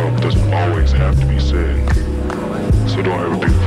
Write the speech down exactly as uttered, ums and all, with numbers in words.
love doesn't always have to be said. So don't ever be